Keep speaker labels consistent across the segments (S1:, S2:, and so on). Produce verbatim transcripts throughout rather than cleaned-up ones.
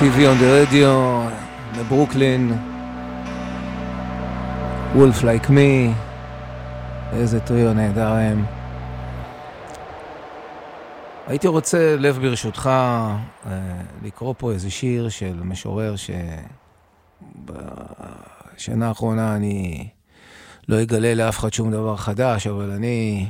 S1: טי וי on the radio, מברוקלין, Wolf Like Me, איזה טריו נהדר הם. הייתי רוצה, לב ברשותך, לקרוא פה איזה שיר של משורר שבשנה האחרונה אני לא אגלה לאף אחד שום דבר חדש, אבל אני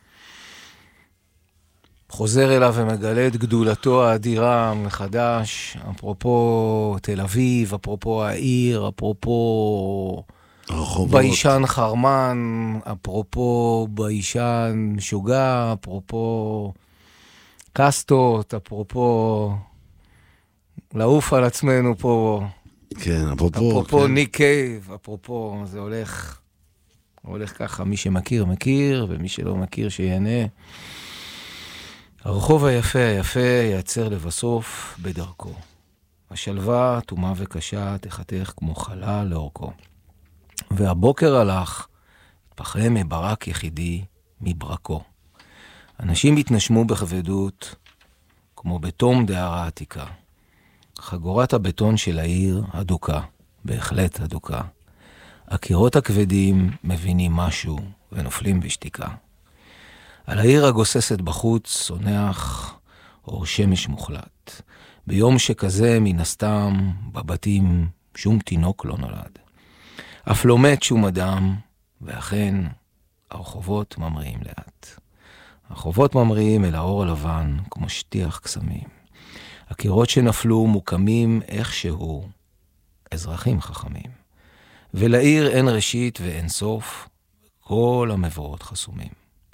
S1: חוזר אליו ומגלה את גדולתו האדירה מחדש, אפרופו תל אביב, אפרופו העיר, אפרופו
S2: הרחובות.
S1: ביישן חרמן, אפרופו ביישן שוגע, אפרופו קסטות, אפרופו לעוף על עצמנו פה.
S2: כן, אפרופו.
S1: אפרופו
S2: כן.
S1: ניק קייב, אפרופו, זה הולך, הולך ככה, מי שמכיר מכיר, ומי שלא מכיר שיהנה. הרחוב היפה היפה יעצר לבסוף בדרכו. השלווה, תומה וקשה, תחתך כמו חלל לאורכו. והבוקר הלך, התפחם מברק יחידי מברקו. אנשים התנשמו בכבדות, כמו בתום דהרה עתיקה. חגורת הבטון של העיר הדוקה, בהחלט הדוקה. הקירות הכבדים מבינים משהו ונופלים בשתיקה. על העיר הגוססת בחוץ סונח אור שמש מוחלט. ביום שכזה מן הסתם בבתים שום תינוק לא נולד. אף לא מת שום אדם, ואכן הרחובות ממריאים לאט. הרחובות ממריאים אל האור הלבן כמו שטיח קסמים. הקירות שנפלו מוקמים איכשהו אזרחים חכמים. ולעיר אין ראשית ואין סוף, כל המבואות חסומים.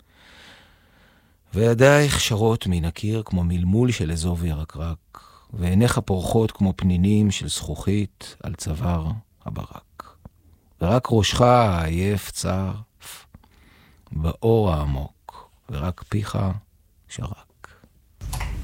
S1: וידייך שרות מן הקיר כמו מלמול של אזוב ירקרק, ועיניך פורחות כמו פנינים של זכוכית על צוואר הברק. ורק ראשך העייף צר באור העמוק, ורק פיך שרק.